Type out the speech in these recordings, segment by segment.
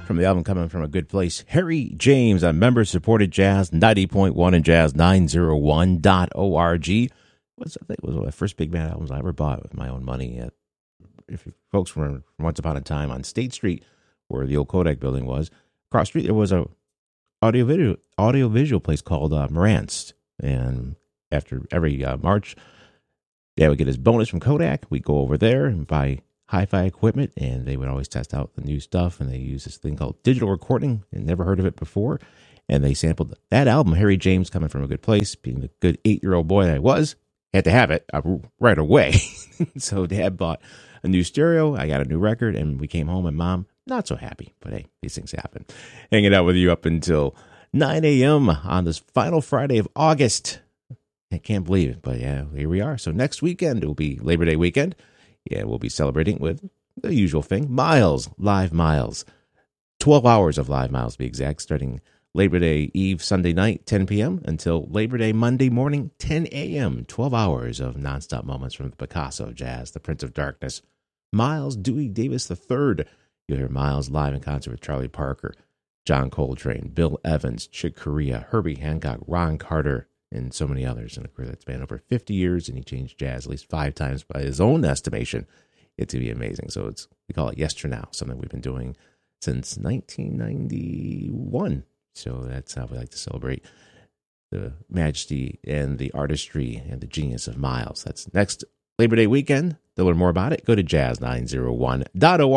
from the album Coming From a Good Place, Harry James on member-supported Jazz 90.1 and Jazz901.org. I think it was one of the first big band albums I ever bought with my own money. If you folks were from Once Upon a Time on State Street, where the old Kodak building was, across the street there was a audio-visual place called Marantz. And after every March, Dad would get his bonus from Kodak. We'd go over there and buy hi-fi equipment, and they would always test out the new stuff, and they use this thing called digital recording, and never heard of it before, and they sampled that album, Harry James, Coming From a Good Place. Being the good 8-year-old boy that I was, had to have it right away. So Dad bought a new stereo, I got a new record, and we came home, and Mom, not so happy, but hey, these things happen. Hanging out with you up until 9 a.m. on this final Friday of August. I can't believe it, but yeah, here we are. So next weekend will be Labor Day weekend. Yeah, we'll be celebrating with the usual thing, Miles, live Miles. 12 hours of live Miles, to be exact, starting Labor Day Eve Sunday night, 10 p.m., until Labor Day Monday morning, 10 a.m. 12 hours of nonstop moments from the Picasso of Jazz, the Prince of Darkness, Miles Dewey Davis III. You'll hear Miles live in concert with Charlie Parker, John Coltrane, Bill Evans, Chick Corea, Herbie Hancock, Ron Carter, and so many others in a career that's been over 50 years, and he changed jazz at least 5 times by his own estimation. It's to be amazing. So we call it Yesternow, something we've been doing since 1991. So that's how we like to celebrate the majesty and the artistry and the genius of Miles. That's next Labor Day weekend. To learn more about it, go to jazz901.org,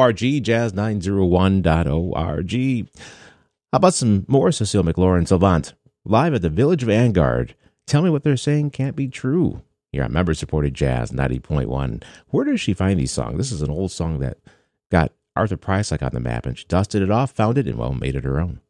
jazz901.org. How about some more Cecile McLaurin Savant live at the Village Vanguard? Tell me what they're saying can't be true. Here on member-supported Jazz 90.1. Where does she find these songs? This is an old song that got Arthur Prysock on the map, and she dusted it off, found it, and, well, made it her own.